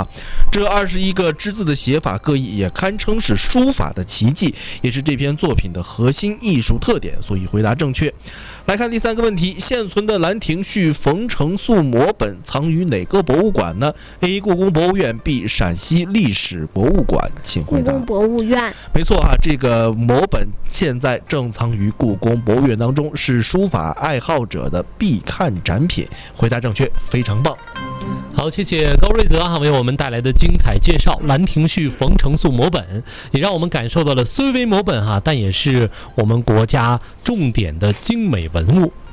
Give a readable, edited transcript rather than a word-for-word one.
啊。这21个之字的写法各异，也堪称是书法的奇迹，也是这篇作品的核心艺术特点，所以回答正确。来看第3个问题，现存的《兰亭序》冯承素摹本藏于哪个博物馆呢 ？A. 故宫博物院 B. 陕西历史博物馆，请回答。 故宫博物院。 没错啊，这个摹本现在正藏于故宫博物院当中，是书法爱好者的必看展品。回答正确，非常棒。 好，谢谢高瑞泽为我们带来的精彩介绍，《兰亭序》冯承素摹本，也让我们感受到了虽为摹本但也是我们国家重点的精美文物。